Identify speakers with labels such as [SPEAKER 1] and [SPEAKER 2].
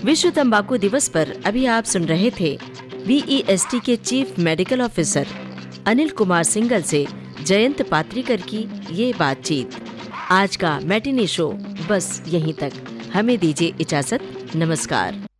[SPEAKER 1] विश्व तंबाकू दिवस पर अभी आप सुन रहे थे BEST के chief medical officer Anil Kumar Singhal से जयंत पात्रीकर की ये बातचीत। आज का मैटिनी शो बस यहीं तक। हमें दीजिए इजाजत। नमस्कार।